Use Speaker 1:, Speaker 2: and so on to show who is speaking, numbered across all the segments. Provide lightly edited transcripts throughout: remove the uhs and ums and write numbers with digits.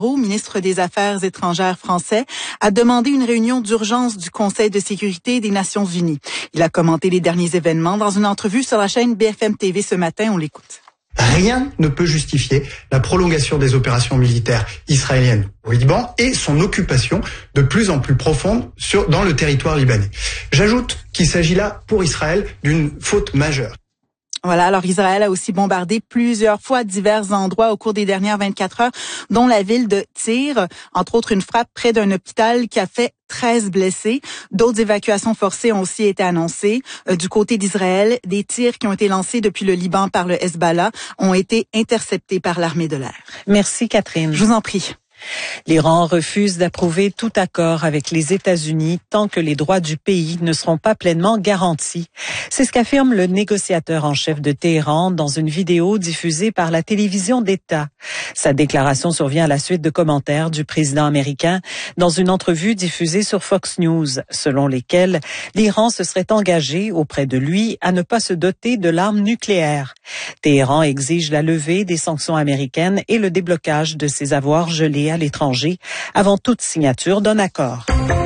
Speaker 1: Ministre des Affaires étrangères français, a demandé une réunion d'urgence du Conseil de sécurité des Nations unies. Il a commenté les derniers événements dans une entrevue sur la chaîne BFM TV ce matin. On l'écoute.
Speaker 2: Rien ne peut justifier la prolongation des opérations militaires israéliennes au Liban et son occupation de plus en plus profonde dans le territoire libanais. J'ajoute qu'il s'agit là, pour Israël, d'une faute majeure.
Speaker 1: Voilà, alors Israël a aussi bombardé plusieurs fois divers endroits au cours des dernières 24 heures, dont la ville de Tyr, entre autres une frappe près d'un hôpital qui a fait 13 blessés. D'autres évacuations forcées ont aussi été annoncées. Du côté d'Israël, des tirs qui ont été lancés depuis le Liban par le Hezbollah ont été interceptés par l'armée de l'air.
Speaker 3: Merci Catherine.
Speaker 1: Je vous en prie.
Speaker 3: L'Iran refuse d'approuver tout accord avec les États-Unis tant que les droits du pays ne seront pas pleinement garantis. C'est ce qu'affirme le négociateur en chef de Téhéran dans une vidéo diffusée par la télévision d'État. Sa déclaration survient à la suite de commentaires du président américain dans une entrevue diffusée sur Fox News, selon lesquels l'Iran se serait engagé auprès de lui à ne pas se doter de l'arme nucléaire. Téhéran exige la levée des sanctions américaines et le déblocage de ses avoirs gelés à l'étranger avant toute signature d'un accord.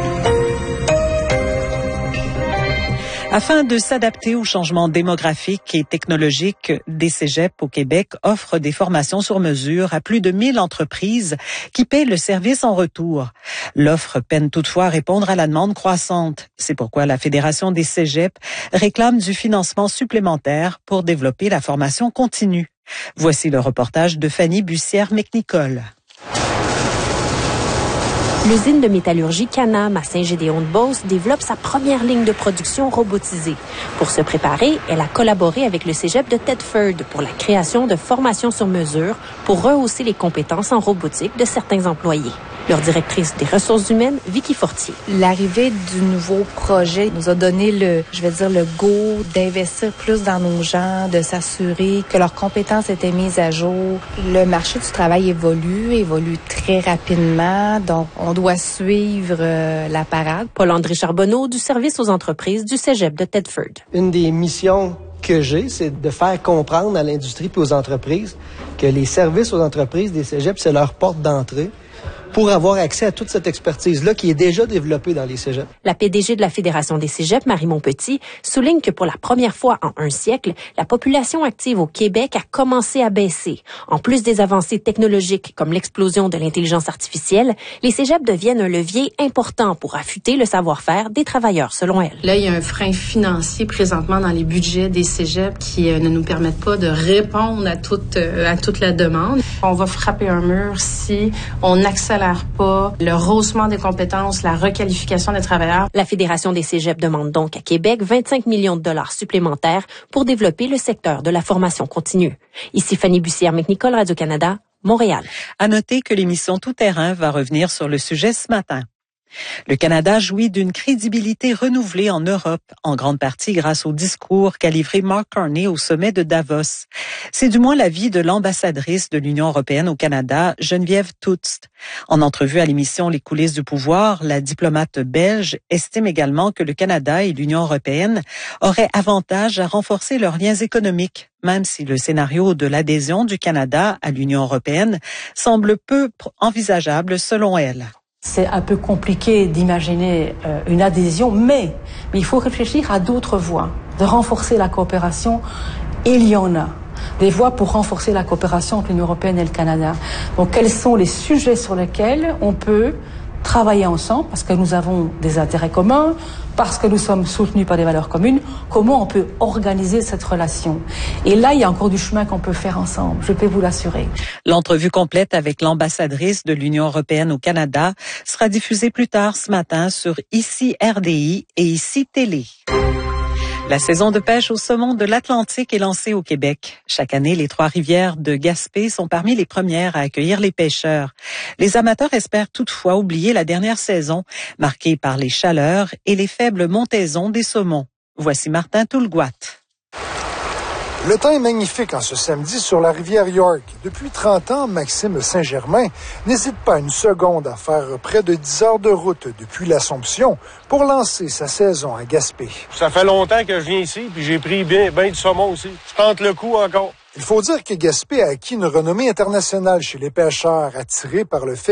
Speaker 3: Afin de s'adapter aux changements démographiques et technologiques, des cégeps au Québec offrent des formations sur mesure à plus de 1000 entreprises qui paient le service en retour. L'offre peine toutefois à répondre à la demande croissante. C'est pourquoi la Fédération des cégeps réclame du financement supplémentaire pour développer la formation continue. Voici le reportage de Fanny Bussière-McNicol.
Speaker 4: L'usine de métallurgie Canam à Saint-Gédéon-de-Beauce développe sa première ligne de production robotisée. Pour se préparer, elle a collaboré avec le cégep de Thetford pour la création de formations sur mesure pour rehausser les compétences en robotique de certains employés. Leur directrice des ressources humaines, Vicky Fortier.
Speaker 5: L'arrivée du nouveau projet nous a donné le go d'investir plus dans nos gens, de s'assurer que leurs compétences étaient mises à jour. Le marché du travail évolue très rapidement, donc on doit suivre la parade.
Speaker 4: Paul-André Charbonneau du service aux entreprises du cégep de Thetford.
Speaker 6: Une des missions que j'ai, c'est de faire comprendre à l'industrie et aux entreprises que les services aux entreprises des cégeps, c'est leur porte d'entrée pour avoir accès à toute cette expertise-là qui est déjà développée dans les cégeps.
Speaker 4: La PDG de la Fédération des cégeps, Marie Montpetit, souligne que pour la première fois en un siècle, la population active au Québec a commencé à baisser. En plus des avancées technologiques comme l'explosion de l'intelligence artificielle, les cégeps deviennent un levier important pour affûter le savoir-faire des travailleurs, selon elle.
Speaker 7: Là, il y a un frein financier présentement dans les budgets des cégeps qui ne nous permettent pas de répondre à toute la demande. On va frapper un mur si on accélère pas le rehaussement des compétences, la requalification des travailleurs.
Speaker 4: La Fédération des cégeps demande donc à Québec 25 millions de dollars supplémentaires pour développer le secteur de la formation continue. Ici Fanny Bussière-McNicol, Radio-Canada, Montréal.
Speaker 3: À noter que l'émission Tout terrain va revenir sur le sujet ce matin. Le Canada jouit d'une crédibilité renouvelée en Europe, en grande partie grâce au discours qu'a livré Mark Carney au sommet de Davos. C'est du moins l'avis de l'ambassadrice de l'Union européenne au Canada, Geneviève Toetst. En entrevue à l'émission Les coulisses du pouvoir, la diplomate belge estime également que le Canada et l'Union européenne auraient avantage à renforcer leurs liens économiques, même si le scénario de l'adhésion du Canada à l'Union européenne semble peu envisageable selon elle.
Speaker 8: C'est un peu compliqué d'imaginer une adhésion, mais il faut réfléchir à d'autres voies. De renforcer la coopération, il y en a. Des voies pour renforcer la coopération entre l'Union européenne et le Canada. Donc, quels sont les sujets sur lesquels on peut travailler ensemble, parce que nous avons des intérêts communs, parce que nous sommes soutenus par des valeurs communes, comment on peut organiser cette relation. Et là, il y a encore du chemin qu'on peut faire ensemble, je peux vous l'assurer.
Speaker 3: L'entrevue complète avec l'ambassadrice de l'Union européenne au Canada sera diffusée plus tard ce matin sur ICI RDI et ICI Télé. La saison de pêche au saumon de l'Atlantique est lancée au Québec. Chaque année, les 3 rivières de Gaspé sont parmi les premières à accueillir les pêcheurs. Les amateurs espèrent toutefois oublier la dernière saison, marquée par les chaleurs et les faibles montaisons des saumons. Voici Martin Toulgoat.
Speaker 9: Le temps est magnifique en ce samedi sur la rivière York. Depuis 30 ans, Maxime Saint-Germain n'hésite pas une seconde à faire près de 10 heures de route depuis l'Assomption pour lancer sa saison à Gaspé.
Speaker 10: Ça fait longtemps que je viens ici, puis j'ai pris bien du saumon aussi. Je tente le coup encore.
Speaker 9: Il faut dire que Gaspé a acquis une renommée internationale chez les pêcheurs, attirés par le fait